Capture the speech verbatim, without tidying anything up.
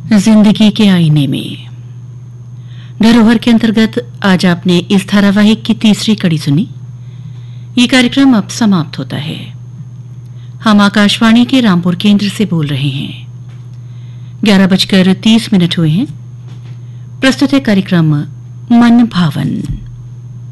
जिंदगी के आईने में धरोहर के अंतर्गत आज आपने इस धारावाहिक की तीसरी कड़ी सुनी। ये कार्यक्रम अब समाप्त होता है। हम आकाशवाणी के रामपुर केंद्र से बोल रहे हैं। ग्यारह बजकर तीस मिनट हुए हैं। प्रस्तुत है कार्यक्रम मन भावन।